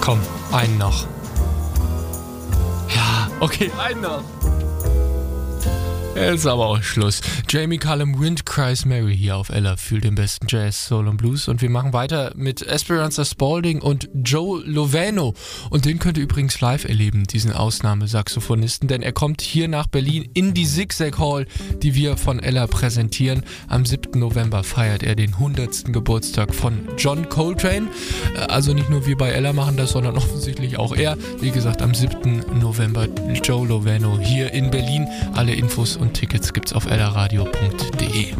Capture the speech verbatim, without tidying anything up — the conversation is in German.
Komm, einen noch. Ja, okay, einen noch. Jetzt ist aber auch Schluss. Jamie Cullum, Wind Cries Mary hier auf Ella für den besten Jazz, Soul und Blues. Und wir machen weiter mit Esperanza Spalding und Joe Lovano. Und den könnt ihr übrigens live erleben, diesen Ausnahmesaxophonisten. Denn er kommt hier nach Berlin in die Zigzag Hall, die wir von Ella präsentieren. Am siebten November feiert er den hundertsten Geburtstag von John Coltrane. Also nicht nur wir bei Ella machen das, sondern offensichtlich auch er. Wie gesagt, am siebten November Joe Lovano hier in Berlin. Alle Infos und Tickets gibt's auf ella radio punkt de.